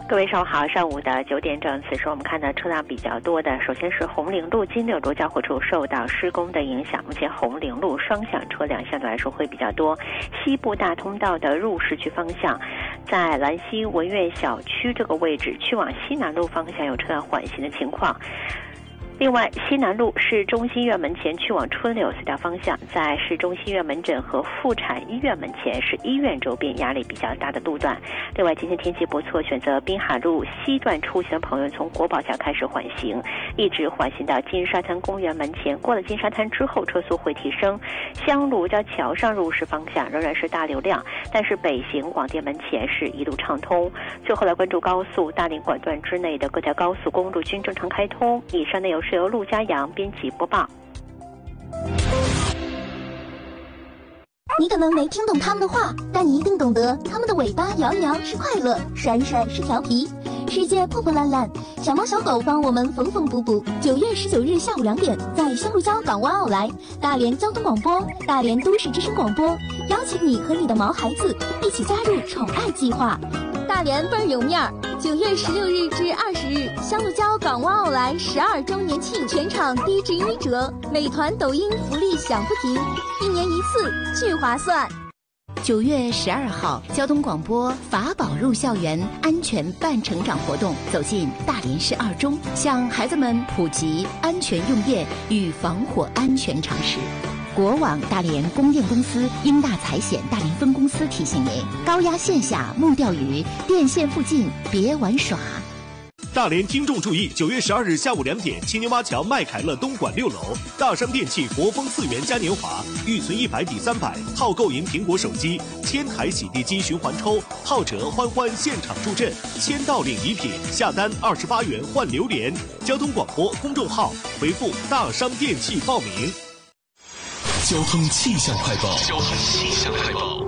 各位上午好，上午的9点整，此时我们看到车辆比较多的，首先是红陵路金六路交汇处受到施工的影响，目前红陵路双向车辆相对来说会比较多。西部大通道的入市区方向，在兰溪文苑小区这个位置，去往西南路方向有车辆缓行的情况。另外，西南路市中心医院门前去往春柳4条方向，在市中心医院门诊和妇产医院门前是医院周边压力比较大的路段。另外，今天天气不错，选择滨海路西段出行的朋友从国宝桥开始缓行，一直缓行到金沙滩公园门前。过了金沙滩之后，车速会提升。香炉交桥上入市方向仍然是大流量，但是北行广电门前是一路畅通。最后来关注高速，大连管段之内的各条高速公路均正常开通。以上内容是由陆家阳编辑播报。 你可能没听懂他们的话，但你一定懂得他们的尾巴摇一摇是快乐，闪一闪是调皮，世界破破烂烂，小猫小狗帮我们缝缝补补。9月19日下午2点，在香鹿礁港湾奥莱，大连交通广播、大连都市之声广播邀请你和你的毛孩子一起加入宠爱计划。大连倍儿有面儿！9月16日至20日，香鹿礁港湾奥莱12周年庆，全场低至1折，美团、抖音福利享不停，1年1次，巨划算。 9月12号，交通广播法宝入校园安全伴成长活动走进大连市2中，向孩子们普及安全用电与防火安全常识。国网大连供电公司英大财险大连分公司提醒您：高压线下木钓鱼，电线附近别玩耍。 大连听众注意！9月12日下午2点，青牛洼桥麦凯乐东莞6楼，大商电器国风4元嘉年华，预存100抵300，号购赢苹果手机，1000台洗地机循环抽，浩哲欢欢现场助阵，1000到领礼品，下单28元换榴莲。交通广播公众号回复大商电器报名。 交通气象快报。交通气象快报。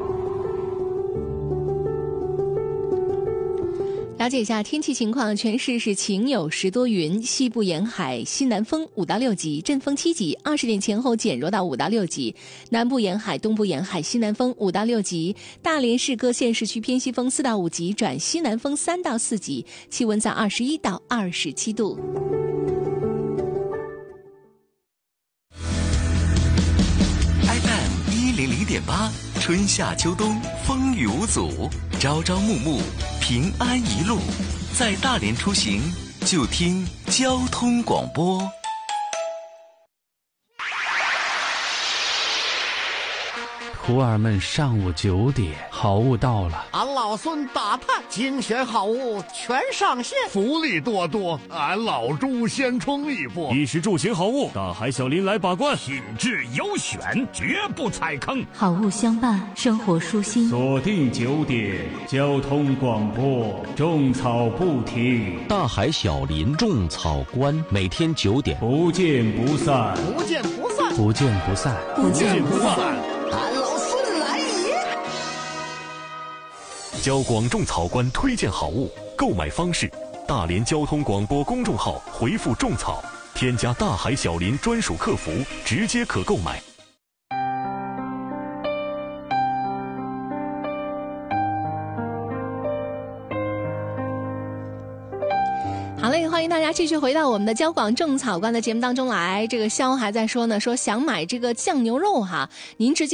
了解一下天气情况，全市是晴有时多云，西部沿海西南风5到6级，阵风7级，20点前后减弱到5到6级；南部沿海、东部沿海西南风5到6级，大连市各县市区偏西风4到5级转西南风3到4级，气温在21到27度。 FM100.8，春夏秋冬风雨无阻，朝朝暮暮平安一路，在大连出行就听交通广播。 徒儿们，上午9点，好物到了。 俺老孙打探精选好物全上线， 福利多多，俺老朱先冲一波。 衣食住行好物，大海小林来把关， 品质优选，绝不踩坑。 好物相伴，生活舒心。 锁定9点，交通广播，种草不停。 大海小林种草馆，每天9点， 不见不散， 不见不散， 不见不散， 不见不散。 俺老孙来也！ 交广种草馆推荐好物，购买方式：大连交通广播公众号回复种草，添加大海小林专属客服，直接可购买。 好嘞，欢迎大家继续回到我们的交广种草馆的节目当中来。这个肖还在说呢，说想买这个酱牛肉哈，您直接